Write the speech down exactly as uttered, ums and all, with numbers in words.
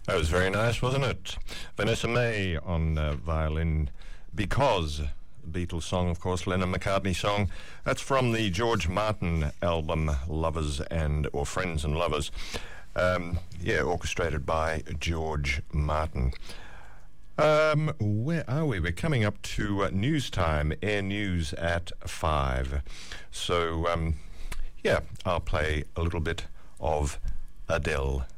That was very nice, wasn't it? Vanessa May on uh, violin, Because, Beatles song, of course, Lennon McCartney song. That's from the George Martin album, Lovers and, or Friends and Lovers. Um, yeah, orchestrated by George Martin. Um, where are we? We're coming up to uh, news time, Air News at five. So, um, yeah, I'll play a little bit of Adele.